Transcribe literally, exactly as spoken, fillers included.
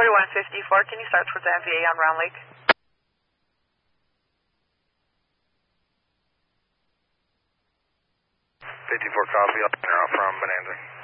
forty-one fifty-four, can you start towards the M V A on Round Lake? fifty-four copy, up from Bonanza.